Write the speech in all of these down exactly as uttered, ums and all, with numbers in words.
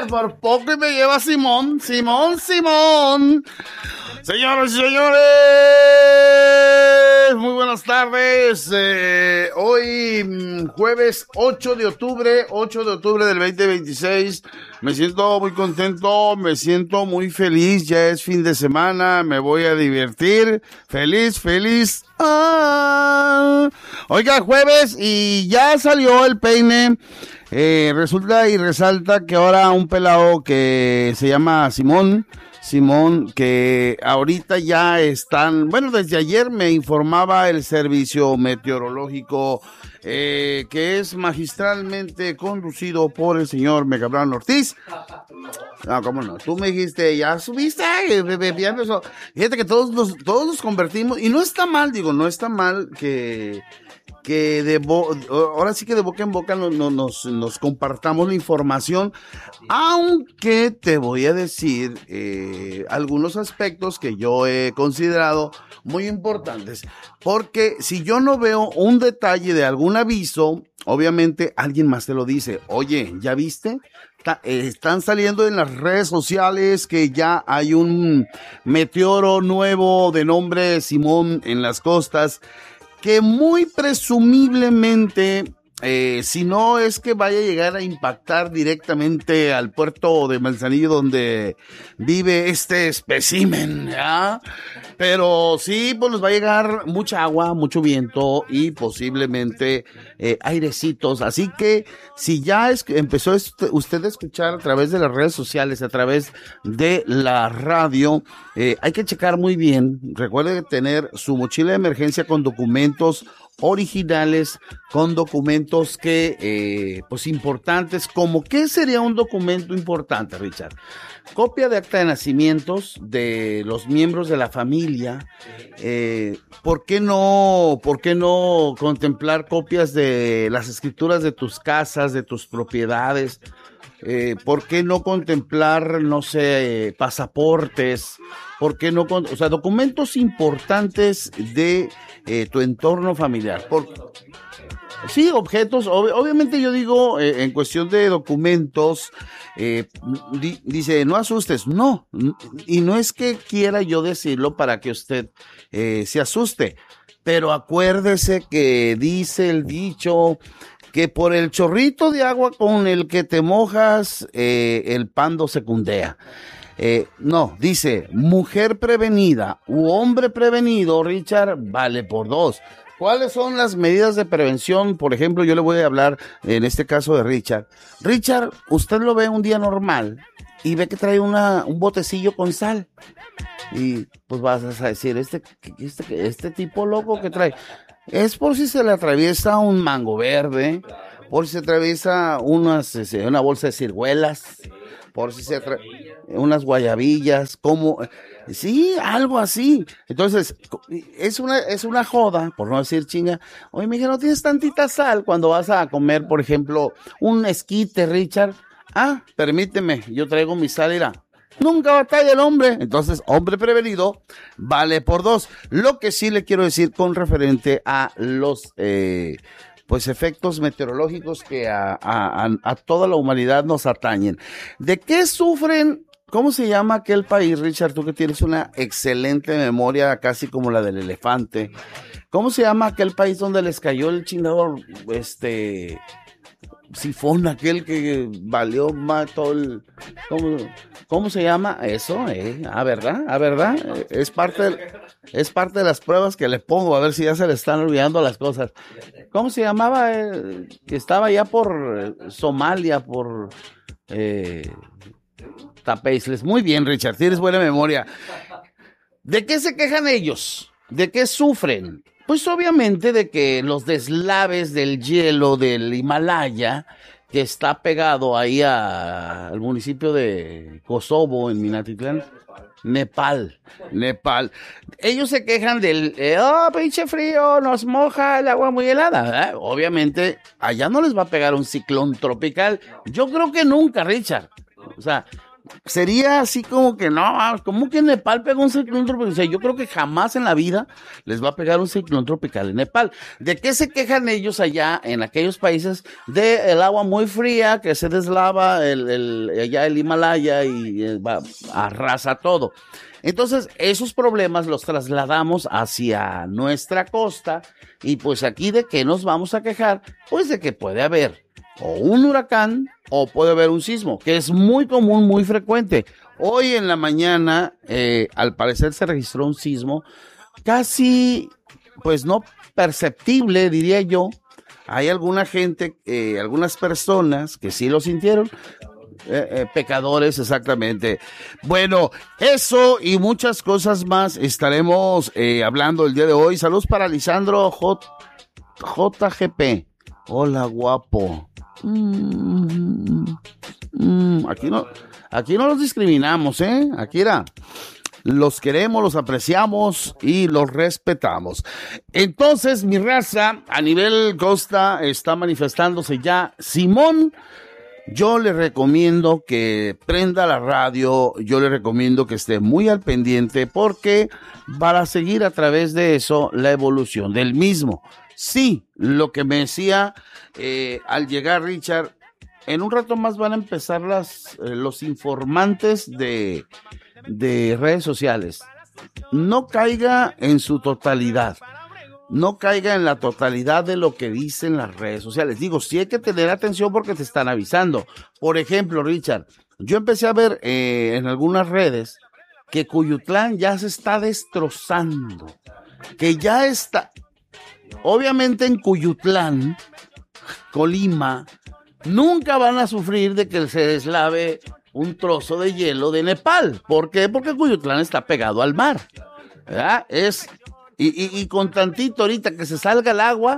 por poco y me lleva Simón, Simón, Simón. Señoras y señores, muy buenas tardes. Eh, hoy, jueves ocho de octubre, ocho de octubre del veinte veintiséis. Me siento muy contento, me siento muy feliz. Ya es fin de semana, me voy a divertir. Feliz, feliz. Ah. Oiga, jueves y ya salió el peine. Eh, resulta y resalta que ahora un pelado que se llama Simón, Simón, que ahorita ya están, bueno, desde ayer me informaba el servicio meteorológico, eh, que es magistralmente conducido por el señor Mecabrán Ortiz. No, cómo no, tú me dijiste, ya subiste, ya empezó. Fíjate que todos nos, todos nos convertimos, y no está mal, digo, no está mal que... que de bo- ahora sí que de boca en boca nos, nos, nos compartamos la información, aunque te voy a decir eh, algunos aspectos que yo he considerado muy importantes, porque si yo no veo un detalle de algún aviso, obviamente alguien más te lo dice. Oye, ¿ya viste? Ta- eh, están saliendo en las redes sociales que ya hay un meteoro nuevo de nombre Simón en las costas, que muy presumiblemente, eh, si no es que vaya a llegar a impactar directamente al puerto de Manzanillo donde vive este espécimen, ¿ya? Pero sí, pues nos va a llegar mucha agua, mucho viento y posiblemente eh, airecitos. Así que si ya es, empezó est- usted a escuchar a través de las redes sociales, a través de la radio, eh, hay que checar muy bien. Recuerde tener su mochila de emergencia con documentos originales, con documentos que, eh, pues importantes, como ¿qué sería un documento importante, Richard? Copia de acta de nacimientos de los miembros de la familia. Eh, ¿por qué no, por qué no contemplar copias de las escrituras de tus casas, de tus propiedades? Eh, ¿por qué no contemplar, no sé, eh, pasaportes? ¿Por qué no, con- o sea, documentos importantes de eh, tu entorno familiar? Por, sí, objetos, ob- obviamente yo digo, eh, en cuestión de documentos, eh, di- dice, no asustes, no, n- y no es que quiera yo decirlo para que usted eh, se asuste, pero acuérdese que dice el dicho que por el chorrito de agua con el que te mojas, eh, el pando secundea. Eh, no, dice, mujer prevenida u hombre prevenido, Richard, vale por dos. ¿Cuáles son las medidas de prevención? Por ejemplo, yo le voy a hablar en este caso de Richard. Richard, usted lo ve un día normal y ve que trae una, un botecillo con sal. Y pues vas a decir, este, este, este tipo loco que trae, es por si se le atraviesa un mango verde, por si se atraviesa unas, este, una bolsa de ciruelas, por si se atra- unas guayabillas, como, sí, algo así. Entonces, es una, es una joda, por no decir chinga. Oye, mija, ¿no tienes tantita sal cuando vas a comer, por ejemplo, un esquite, Richard? Ah, permíteme, yo traigo mi sal, irá. Nunca batalla el hombre. Entonces, hombre prevenido vale por dos. Lo que sí le quiero decir con referente a los eh, pues efectos meteorológicos que a, a, a, a toda la humanidad nos atañen. ¿De qué sufren? ¿Cómo se llama aquel país, Richard? Tú que tienes una excelente memoria, casi como la del elefante. ¿Cómo se llama aquel país donde les cayó el chingado, este... sifón, aquel que valió más todo el... ¿Cómo, cómo se llama eso? Eh? Ah, ¿verdad? Ah, ¿verdad? Eh, es parte de, es parte de las pruebas que le pongo, a ver si ya se le están olvidando las cosas. ¿Cómo se llamaba? Eh, que estaba ya por eh, Somalia, por eh, Tapeisles. Muy bien, Richard, tienes buena memoria. ¿De qué se quejan ellos? ¿De qué sufren? Pues obviamente de que los deslaves del hielo del Himalaya, que está pegado ahí a, al municipio de Kosovo, en Minatitlán, Nepal, Nepal. Ellos se quejan del, eh, oh, pinche frío, nos moja el agua muy helada, ¿verdad? Obviamente, allá no les va a pegar un ciclón tropical. Yo creo que nunca, Richard. O sea, sería así como que no, como que Nepal pegó un ciclón tropical. O sea, yo creo que jamás en la vida les va a pegar un ciclón tropical en Nepal. ¿De qué se quejan ellos allá en aquellos países? De el agua muy fría que se deslava el, el, allá el Himalaya y eh, va, arrasa todo. Entonces, esos problemas los trasladamos hacia nuestra costa y pues aquí ¿de qué nos vamos a quejar? Pues de que puede haber o un huracán o puede haber un sismo, que es muy común, muy frecuente. Hoy en la mañana, eh, al parecer se registró un sismo casi, pues no perceptible, diría yo. Hay alguna gente, eh, algunas personas que sí lo sintieron. Eh, eh, pecadores, exactamente. Bueno, eso y muchas cosas más estaremos eh, hablando el día de hoy. Saludos para Lisandro J- JGP. Hola, guapo. Mm, mm, aquí no, aquí no los discriminamos, ¿eh? Aquí era. Los queremos, los apreciamos y los respetamos. Entonces, mi raza, a nivel costa, está manifestándose ya Simón. Yo le recomiendo que prenda la radio, yo le recomiendo que esté muy al pendiente porque para seguir a través de eso la evolución del mismo. Sí, lo que me decía eh, al llegar Richard, en un rato más van a empezar las, eh, los informantes de, de redes sociales. No caiga en su totalidad. No caiga en la totalidad de lo que dicen las redes sociales. Digo, sí hay que tener atención porque te están avisando. Por ejemplo, Richard, yo empecé a ver eh, en algunas redes que Cuyutlán ya se está destrozando. Que ya está... Obviamente en Cuyutlán, Colima, nunca van a sufrir de que se deslave un trozo de hielo de Nepal. ¿Por qué? Porque Cuyutlán está pegado al mar. ¿Verdad? Es... Y, y, y con tantito ahorita que se salga el agua,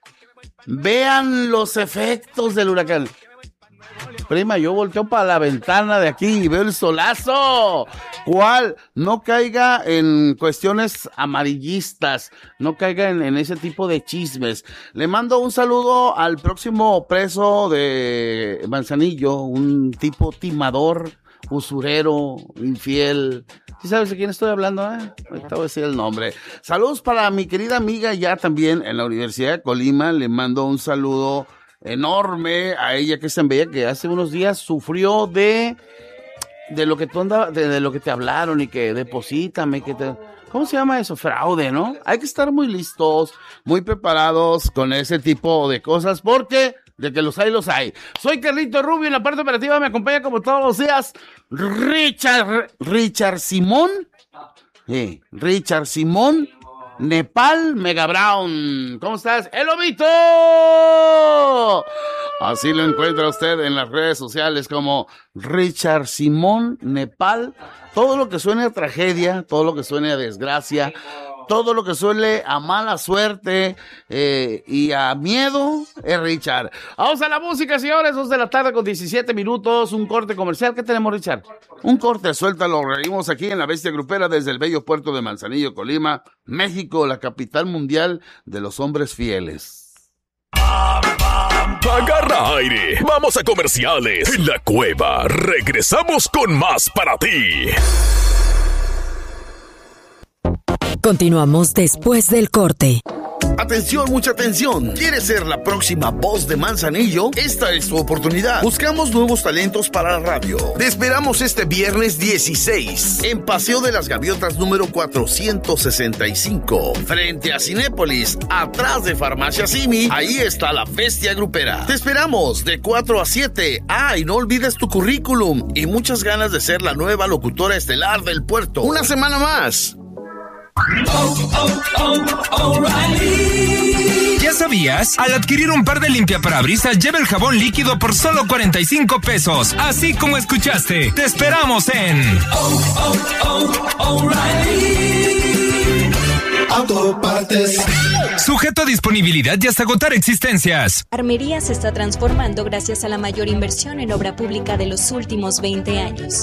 vean los efectos del huracán. Prima, yo volteo para la ventana de aquí y veo el solazo. ¿Cuál? No caiga en cuestiones amarillistas, no caiga en, en ese tipo de chismes. Le mando un saludo al próximo preso de Manzanillo, un tipo timador, usurero, infiel. ¿Sí sabes de quién estoy hablando? Eh? Ahorita voy a decir el nombre. Saludos para mi querida amiga ya también en la Universidad de Colima. Le mando un saludo enorme a ella que es en Bella, que hace unos días sufrió de de lo que tú andabas, de, de lo que te hablaron y que deposítame, que te... ¿Cómo se llama eso? Fraude, ¿no? Hay que estar muy listos, muy preparados con ese tipo de cosas porque... de que los hay, los hay. Soy Carlito Rubio, en la parte operativa me acompaña como todos los días Richard, Richard Simón, sí, Richard Simón, Nepal, Mega Brown. ¿Cómo estás? ¡El Lobito! Así lo encuentra usted en las redes sociales como Richard Simón, Nepal. Todo lo que suene a tragedia, todo lo que suene a desgracia, todo lo que suele a mala suerte eh, y a miedo es Richard. Vamos a la música, señores. dos de la tarde con diecisiete minutos. Un corte comercial. ¿Qué tenemos, Richard? Un corte, suéltalo. Reímos aquí en la Bestia Grupera desde el bello puerto de Manzanillo, Colima, México, la capital mundial de los hombres fieles. Agarra aire. Vamos a comerciales. En la cueva regresamos con más para ti. Continuamos después del corte. Atención, mucha atención. ¿Quieres ser la próxima voz de Manzanillo? Esta es tu oportunidad. Buscamos nuevos talentos para la radio. Te esperamos este viernes dieciséis en Paseo de las Gaviotas número cuatrocientos sesenta y cinco, frente a Cinépolis, atrás de Farmacia Simi. Ahí está la Bestia Grupera. Te esperamos de cuatro a siete. Ah, y no olvides tu currículum y muchas ganas de ser la nueva locutora estelar del puerto. Una semana más. Oh, oh, oh, O'Reilly. ¿Ya sabías? Al adquirir un par de limpiaparabrisas, lleva el jabón líquido por solo cuarenta y cinco pesos. Así como escuchaste. Te esperamos en Oh, oh, oh, O'Reilly Autopartes. Sujeto a disponibilidad y hasta agotar existencias. Armería se está transformando gracias a la mayor inversión en obra pública de los últimos veinte años.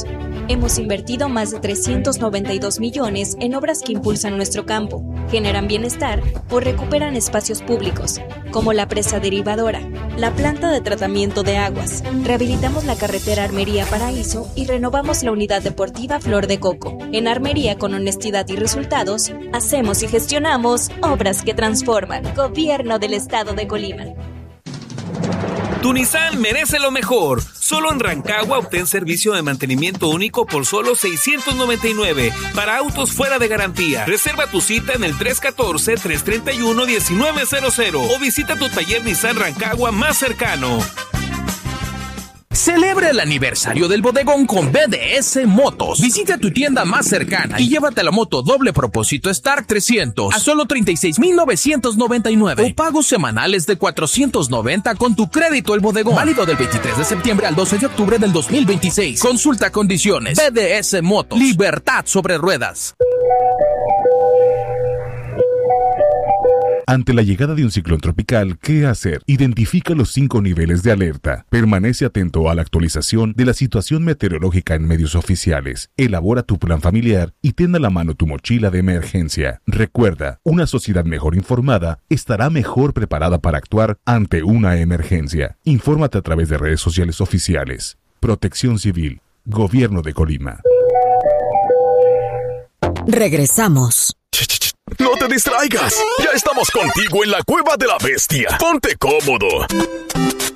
Hemos invertido más de trescientos noventa y dos millones en obras que impulsan nuestro campo, generan bienestar o recuperan espacios públicos, como la presa derivadora, la planta de tratamiento de aguas. Rehabilitamos la carretera Armería-Paraíso y renovamos la unidad deportiva Flor de Coco. En Armería, con honestidad y resultados, hacemos y gestionamos obras que transforman. Gobierno del Estado de Colima. Tu Nissan merece lo mejor. Solo en Rancagua obtén servicio de mantenimiento único por solo seiscientos noventa y nueve para autos fuera de garantía. Reserva tu cita en el tres uno cuatro, tres tres uno, uno nueve cero cero o visita tu taller Nissan Rancagua más cercano. Celebra el aniversario del bodegón con B D S Motos. Visita tu tienda más cercana y llévate la moto doble propósito Stark trescientos a solo treinta y seis mil novecientos noventa y nueve o pagos semanales de cuatrocientos noventa con tu crédito El Bodegón. Válido del veintitrés de septiembre al doce de octubre del dos mil veintiséis. Consulta condiciones. B D S Motos. Libertad sobre ruedas. Ante la llegada de un ciclón tropical, ¿qué hacer? Identifica los cinco niveles de alerta. Permanece atento a la actualización de la situación meteorológica en medios oficiales. Elabora tu plan familiar y ten a la mano tu mochila de emergencia. Recuerda, una sociedad mejor informada estará mejor preparada para actuar ante una emergencia. Infórmate a través de redes sociales oficiales. Protección Civil. Gobierno de Colima. Regresamos. No te distraigas. Ya estamos contigo en la Cueva de la Bestia. Ponte cómodo.